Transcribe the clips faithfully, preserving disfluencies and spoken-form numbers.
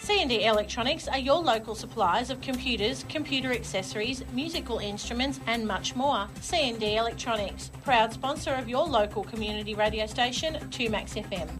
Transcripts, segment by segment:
C and D Electronics are your local suppliers of computers, computer accessories, musical instruments and much more. C and D Electronics, proud sponsor of your local community radio station, two Max F M.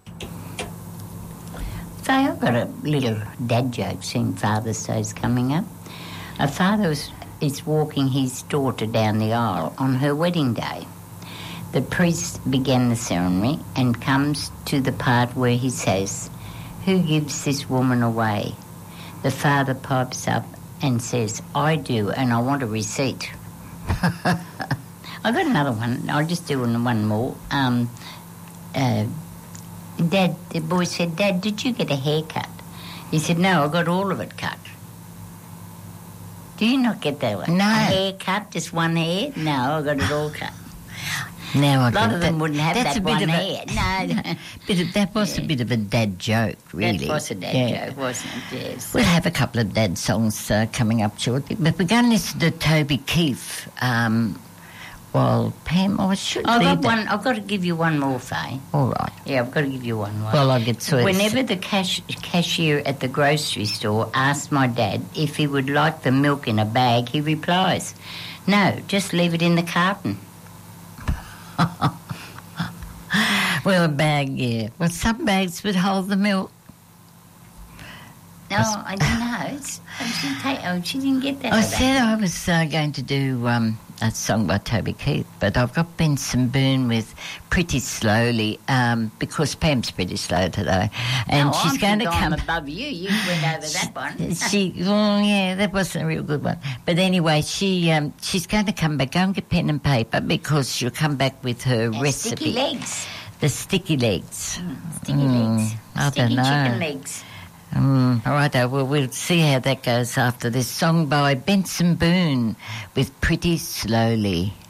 So I've got a little dad joke seeing Father's Day's coming up. A father is, is walking his daughter down the aisle on her wedding day. The priest began the ceremony and comes to the part where he says, "Who gives this woman away?" The father pipes up and says, "I do, and I want a receipt." I've got another one. I'll just do one more. Um, uh, Dad, the boy said, "Dad, did you get a haircut?" He said, "No, I got all of it cut." Do you not get that one? No. A haircut, just one hair? No, I got it all cut. Now I A lot get of them that. wouldn't have That's that a bit one of hair. A, No. bit of, that was Yeah. a bit of a dad joke, really. That was a dad Yeah. joke, wasn't it? Yes. We'll have a couple of dad songs uh, coming up shortly, but we're going to listen to Toby Keith. Um, while Pam, I should I've leave got that. one. I've got to give you one more, Faye. All right. Yeah, I've got to give you one more. Well, I'll get to it. Whenever the cash, cashier at the grocery store asks my dad if he would like the milk in a bag, he replies, "No, just leave it in the carton." Well, a bag, yeah. Well, some bags would hold the milk. No, I don't know. It's, oh, she take, oh, she didn't get that. I I said don't I was uh, going to do um, a song by Toby Keith, but I've got Benson Boone with Pretty Slowly um, because Pam's pretty slow today. And No, she's I'm going to thinking come... I'm above you. You went over that one. She, well, yeah, that wasn't a real good one. But anyway, she um, she's going to come back. Go and get pen and paper because she'll come back with her And recipe. sticky legs. The sticky legs. Mm, sticky Mm, legs. I sticky don't know. chicken legs. Mm, all right, well, we'll see how that goes after this song by Benson Boone with Pretty Slowly.